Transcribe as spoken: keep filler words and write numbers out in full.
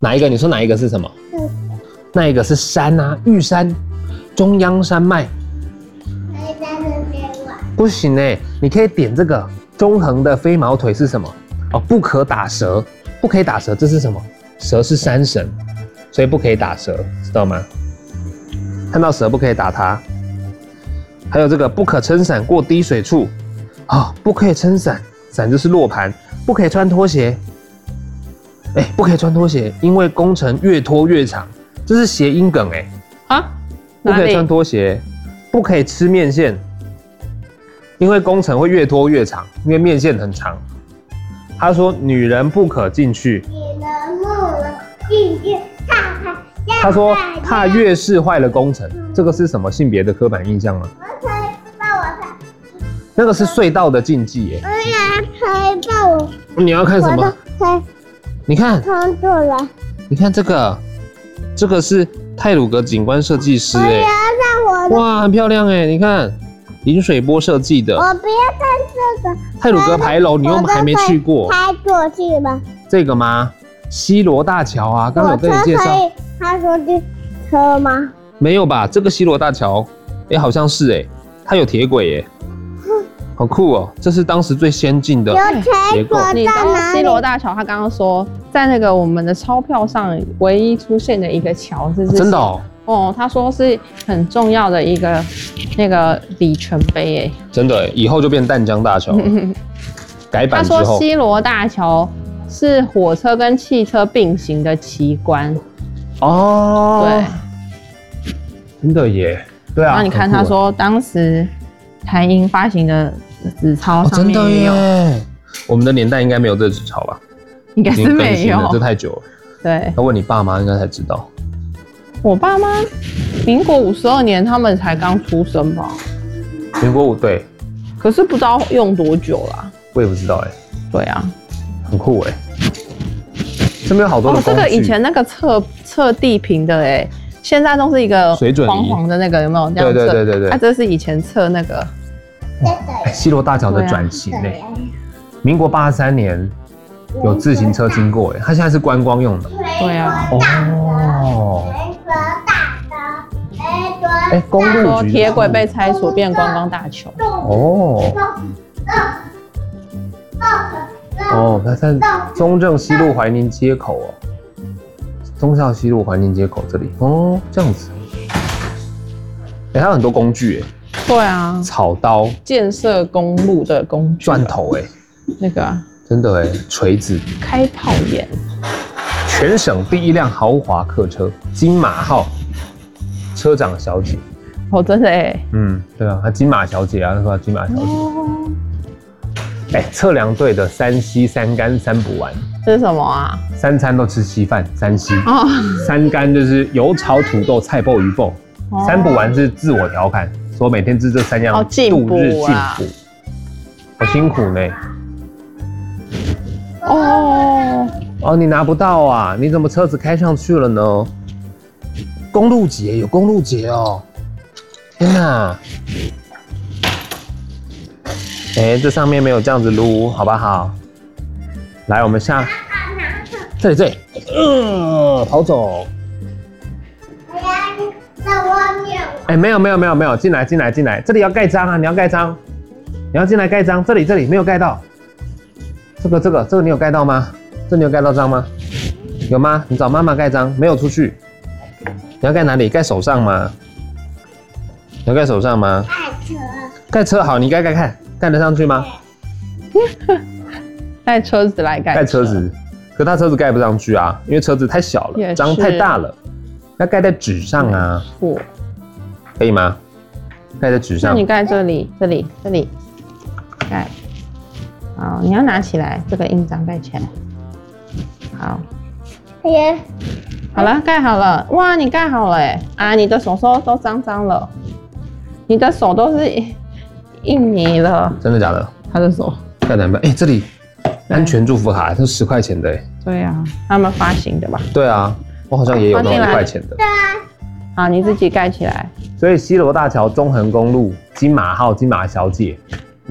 哪一个？你说哪一个是什么？嗯，那一个是山啊，玉山，中央山脉。 可以在那边玩。 不行哎、欸，你可以点这个中横的飞毛腿是什么？哦，不可打蛇，不可以打蛇，这是什么？蛇是山神，所以不可以打蛇，知道吗？看到蛇不可以打它。还有这个不可撑伞过滴水处，啊、哦，不可以撑伞，伞就是落盘，不可以穿拖鞋。哎、欸，不可以穿拖鞋，因为工程越拖越长，这是谐音梗哎、欸。啊？不可以穿拖鞋，不可以吃面线，因为工程会越拖越长，因为面线很长。他说女人不可进去， 你的木人进去看看。 他说怕月事坏了工程，这个是什么性别的刻板印象吗？ 我可以帮我看。 那个是隧道的禁忌耶。 我也可以帮我。 你要看什么？你看， 看过来。 你看这个，这个是太鲁阁景观设计师哎。 我要让我的。 哇，很漂亮哎！你看，林水波设计的。 我不要看这个。 太鲁阁牌楼，你又还没去过。 开过去吗？ 这个吗？西罗大桥啊，刚刚有跟你介绍。 他说的车吗？ 没有吧？这个西罗大桥，哎、欸，好像是哎、欸，它有铁轨耶，好酷哦！这是当时最先进的结构。 你知道西罗大桥，他刚刚说在那个我们的钞票上唯一出现的一个桥，这是、 哦、真的哦。 哦，他说是很重要的一个那个里程碑哎。 真的哎，以后就变淡江大桥了。改版之后， 他说西罗大桥是火车跟汽车并行的奇观。 哦， 对， 真的耶，对啊。 然后你看他说，当时台银发行的纸钞上面也有、哦。真的耶， 我们的年代应该没有这纸钞吧？ 应该是没有， 这太久了。 对， 要问你爸妈应该才知道。 我爸妈，民国五十二年他们才刚出生吧？ 民国五对。 可是不知道用多久啦。 我也不知道哎。 对啊， 很酷哎。这边有好多的工具。 哦，这个以前那个测测地坪的哎，现在都是一个水准黄黄的那个，有没有这样测？ 对对对对对。 它、啊、这是以前测那个。 欸、西罗大桥的转型哎，民国八十三年有自行车经过哎，它现在是观光用的。 对啊。 哦。哎、欸，公路局铁轨被拆除变观光大桥。 哦。哦，它在中正西路怀宁街口哦，忠孝西路怀宁街口这里哦，这样子。哎、欸，它有很多工具哎。 对啊。 草刀。 建设公路的工具。 钻头哎。 那个啊。 真的哎，锤子。 开炮眼。 全省第一辆豪华客车，金马号，车长小姐。 哦，真的哎。 嗯，对啊，她金马小姐啊，那时候金马小姐。哦。哎、欸，测量队的三稀三干三补丸， 这是什么啊？ 三餐都吃稀饭，三稀。 哦。 三干就是油炒土豆、菜爆鱼爆。哦。三补丸是自我调侃，说每天吃这三样，度日进补。好辛苦呢。 哦。 哦，你拿不到啊？你怎么车子开上去了呢？公路节有公路节哦！天哪！哎、欸，这上面没有这样子撸，好不好？来，我们下这里这里，嗯，跑走。 哎呀，在外面。 哎，没有没有没有没有，进来进来进来，这里要盖章啊！你要盖章，你要进来盖章。这里这里没有盖到，这个这个这个你有盖到吗？这你有盖到章吗？有吗？你找妈妈盖章，没有出去。你要盖哪里？盖手上吗？你要盖手上吗？ 盖车。 盖车好，你盖盖看。盖得上去吗？ 带车子来盖。 盖车子，可他车子盖不上去啊，因为车子太小了，章太大了，要盖在纸上啊。 错， 可以吗？盖在纸上。 那你盖这里，这里，这里，盖。好，你要拿起来，这个印章盖起来。好。 耶。 好了，盖好了。哇，你盖好了哎！啊，你的手手都脏脏了，你的手都是。印泥了， 真的假的？ 他的手盖难办。哎，这里安全祝福卡，这十块钱的哎。 对啊，他们发行的吧？ 对啊，我好像也有那种一块钱的。 对啊。 好，你自己盖起来。 所以西罗大桥、中横公路、金马号、金马小姐，